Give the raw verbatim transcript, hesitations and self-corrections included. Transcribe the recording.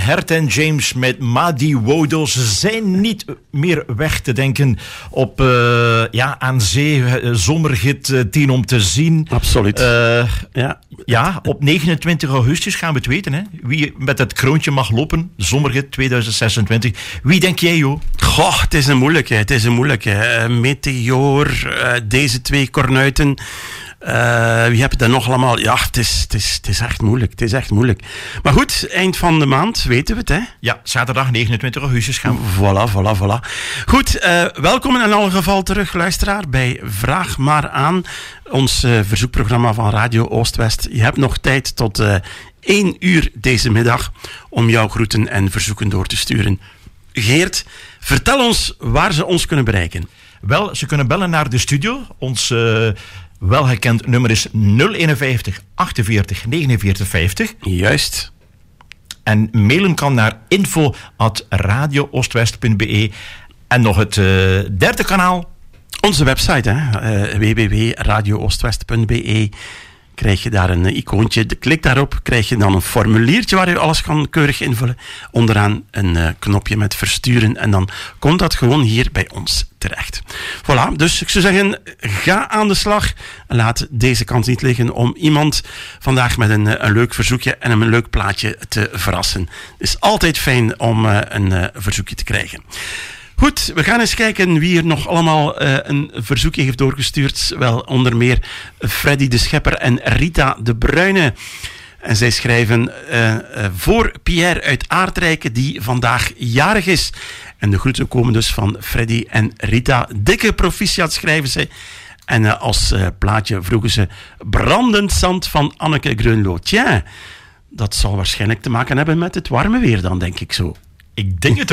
Hert en James met Madi Wodo. Ze zijn niet meer weg te denken op uh, ja, aan zee, uh, zomergids uh, tien om te zien. Absoluut. Uh, ja. ja, op negenentwintig augustus gaan we het weten. Hè? Wie met het kroontje mag lopen, zomergids tweeduizend zesentwintig. Wie denk jij, joh? Goh, het is een moeilijke, het is een moeilijke. Uh, Meteor, uh, deze twee kornuiten. Uh, wie heb je dat nog allemaal? Ja, het is, het, is, het is echt moeilijk. Het is echt moeilijk. Maar goed, eind van de maand weten we het, hè? Ja, zaterdag negenentwintig augustus gaan we. Voilà, voilà, voilà. Goed, uh, welkom in alle geval terug, luisteraar, bij Vraag maar aan. Ons uh, verzoekprogramma van Radio Oost-West. Je hebt nog tijd tot uh, één uur deze middag om jouw groeten en verzoeken door te sturen. Geert, vertel ons waar ze ons kunnen bereiken. Wel, ze kunnen bellen naar de studio. Ons uh, welgekend nummer is nul eenenvijftig achtenveertig negenenveertig vijftig. Juist. En mailen kan naar info at radio oostwest punt b e. En nog het uh, derde kanaal. Onze website, hè? Uh, w w w punt radio oostwest punt b e. Krijg je daar een icoontje, klik daarop, krijg je dan een formuliertje waar je alles kan keurig invullen. Onderaan een uh, knopje met versturen en dan komt dat gewoon hier bij ons terecht. Voilà, dus ik zou zeggen, ga aan de slag. Laat deze kans niet liggen om iemand vandaag met een, een leuk verzoekje en een leuk plaatje te verrassen. Het is altijd fijn om uh, een uh, verzoekje te krijgen. Goed, we gaan eens kijken wie er nog allemaal uh, een verzoekje heeft doorgestuurd. Wel, onder meer Freddy de Schepper en Rita de Bruyne. En zij schrijven uh, uh, voor Pierre uit Aardrijken, die vandaag jarig is. En de groeten komen dus van Freddy en Rita. Dikke proficiat schrijven ze. En uh, als uh, plaatje vroegen ze Brandend Zand van Anneke Greunlo. Tja, dat zal waarschijnlijk te maken hebben met het warme weer dan, denk ik zo. Ik denk het